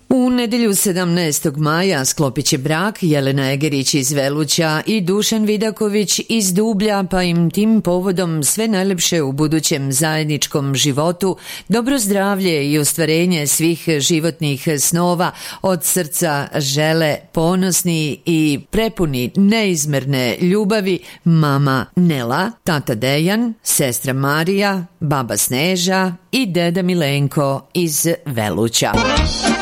U nedjelju 17. maja sklopit će brak Jelena Egerić iz Veluća i Dušan Vidaković iz Dublja, pa im tim povodom sve najljepše u budućem zajedničkom životu, dobro zdravlje i ostvarenje svih životnih snova od srca žele ponosni i prepuni neizmerne ljubavi mama Nela, tata Dejan, sestra Marija, baba Sneža i deda Milenko iz Veluća.